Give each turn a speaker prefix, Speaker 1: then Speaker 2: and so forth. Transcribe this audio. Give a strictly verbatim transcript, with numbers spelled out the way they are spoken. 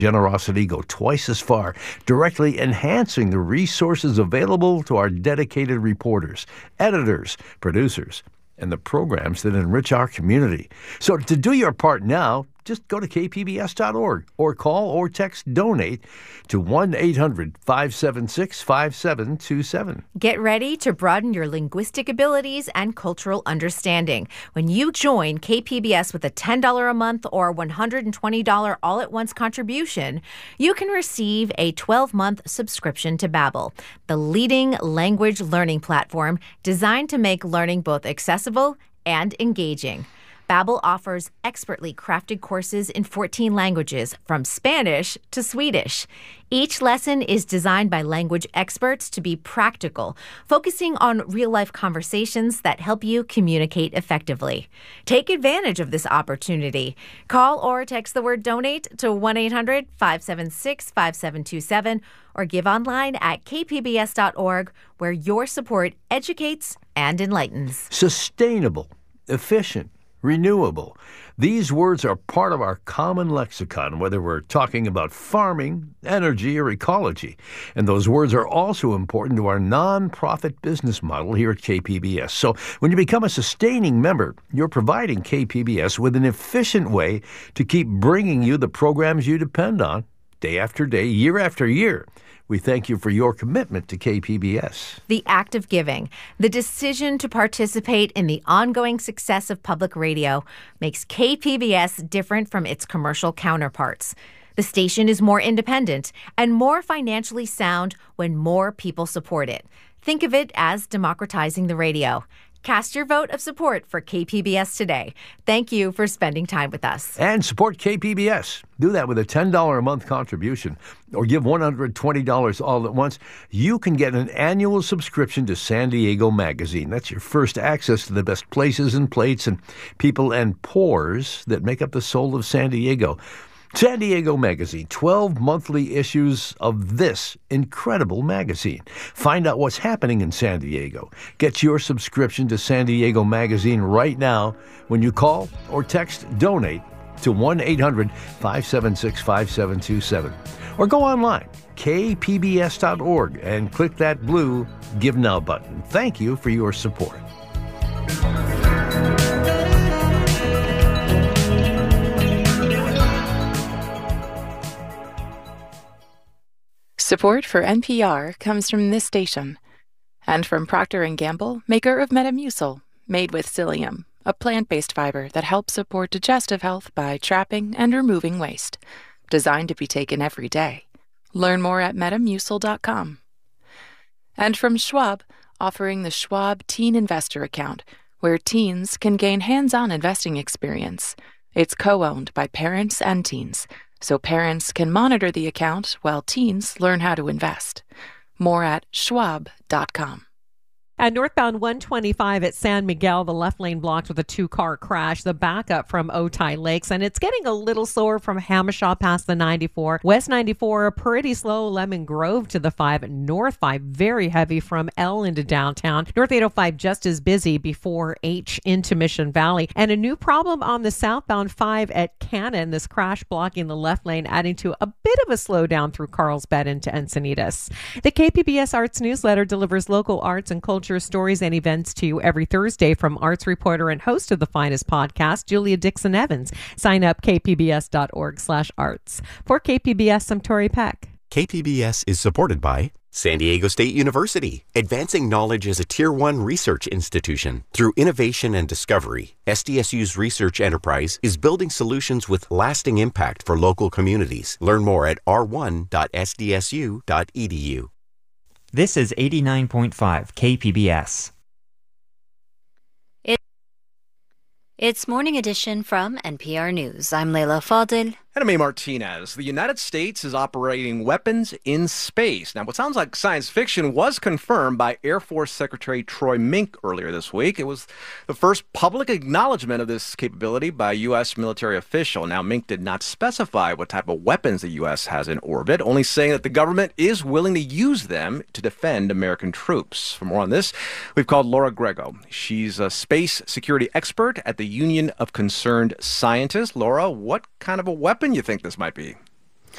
Speaker 1: generosity go twice as far, directly enhancing the resources available to our dedicated reporters, editors, producers, and the programs that enrich our community. So to do your part now, just go to k p b s dot org or call or text donate to one eight hundred five seven six five seven two seven.
Speaker 2: Get ready to broaden your linguistic abilities and cultural understanding. When you join K P B S with a ten dollars a month or one hundred twenty dollars all-at-once contribution, you can receive a twelve-month subscription to Babbel, the leading language learning platform designed to make learning both accessible and engaging. Babbel offers expertly crafted courses in fourteen languages, from Spanish to Swedish. Each lesson is designed by language experts to be practical, focusing on real-life conversations that help you communicate effectively. Take advantage of this opportunity. Call or text the word donate to one eight hundred five seven six five seven two seven or give online at k p b s dot org, where your support educates and enlightens.
Speaker 1: Sustainable, efficient, renewable. These words are part of our common lexicon, whether we're talking about farming, energy, or ecology. And those words are also important to our nonprofit business model here at K P B S. So when you become a sustaining member, you're providing K P B S with an efficient way to keep bringing you the programs you depend on day after day, year after year. We thank you for your commitment to K P B S.
Speaker 2: The act of giving, the decision to participate in the ongoing success of public radio, makes K P B S different from its commercial counterparts. The station is more independent and more financially sound when more people support it. Think of it as democratizing the radio. Cast your vote of support for K P B S today. Thank you for spending time with us.
Speaker 1: And support K P B S. Do that with a ten dollars a month contribution or give one hundred twenty dollars all at once. You can get an annual subscription to San Diego Magazine. That's your first access to the best places and plates and people and pores that make up the soul of San Diego. San Diego Magazine, twelve monthly issues of this incredible magazine. Find out what's happening in San Diego. Get your subscription to San Diego Magazine right now when you call or text donate to one eight hundred five seven six five seven two seven. Or go online, k p b s dot org, and click that blue Give Now button. Thank you for your support.
Speaker 3: Support for N P R comes from this station and from Procter and Gamble, maker of Metamucil, made with psyllium, a plant-based fiber that helps support digestive health by trapping and removing waste. Designed to be taken every day. Learn more at metamucil dot com. And from Schwab, offering the Schwab Teen Investor Account, where teens can gain hands-on investing experience. It's co-owned by parents and teens, so parents can monitor the account while teens learn how to invest. More at schwab dot com.
Speaker 4: At northbound one twenty-five at San Miguel, the left lane blocked with a two-car crash. The backup from Otay Lakes, and it's getting a little slower from Hamishaw past the ninety-four. West ninety-four, pretty slow. Lemon Grove to the five. North five, very heavy from L into downtown. North eight oh five, just as busy before H into Mission Valley. And a new problem on the southbound five at Cannon. This crash blocking the left lane, adding to a bit of a slowdown through Carlsbad into Encinitas. The K P B S Arts newsletter delivers local arts and culture stories and events to you every Thursday from arts reporter and host of the finest podcast, Julia Dixon Evans. Sign up k p b s dot org slash arts. For K P B S, I'm Tori Peck.
Speaker 5: K P B S is supported by San Diego State University, advancing knowledge as a Tier one research institution. Through innovation and discovery, S D S U's research enterprise is building solutions with lasting impact for local communities. Learn more at r one dot s d s u dot e d u.
Speaker 6: This is eighty-nine point five K P B S.
Speaker 7: It, it's Morning Edition from N P R News. I'm Leila Fadil.
Speaker 8: And I'm A. Martinez. The United States is operating weapons in space. Now, what sounds like science fiction was confirmed by Air Force Secretary Troy Mink earlier this week. It was the first public acknowledgement of this capability by a U S military official. Now, Mink did not specify what type of weapons the U S has in orbit, only saying that the government is willing to use them to defend American troops. For more on this, we've called Laura Grego. She's a space security expert at the Union of Concerned Scientists. Laura, what kind of a weapon you think this might be?